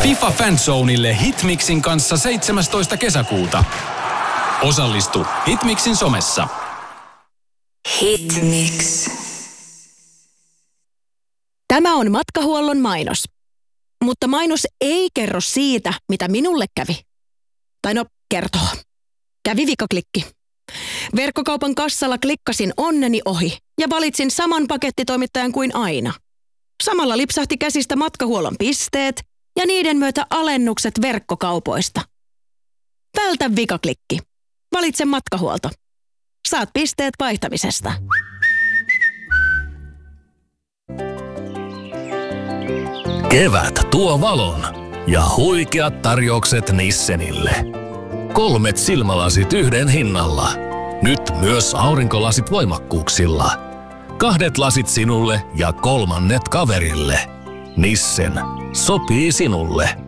FIFA Fanzoneille Hitmixin kanssa 17. kesäkuuta. Osallistu Hitmixin somessa. Hitmix. Tämä on matkahuollon mainos. Mutta mainos ei kerro siitä, mitä minulle kävi. Tai no, kertoo. Kävi vikaklikki. Verkkokaupan kassalla klikkasin onneni ohi ja valitsin saman pakettitoimittajan kuin aina. Samalla lipsahti käsistä matkahuollon pisteet ja niiden myötä alennukset verkkokaupoista. Vältä vikaklikki. Valitse matkahuolto. Saat pisteet vaihtamisesta. Kevät tuo valon ja huikeat tarjoukset Nissenille. 3 silmälasit yhden hinnalla. Nyt myös aurinkolasit voimakkuuksilla. 2 lasit sinulle ja 3 kaverille. Nissen. Sopii sinulle.